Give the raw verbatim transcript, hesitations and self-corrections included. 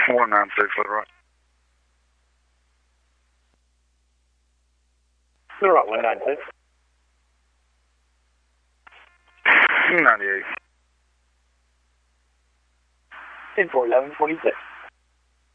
one nine six, for the right. The right, one nine six. ninety-eight. ten four eleven forty-six.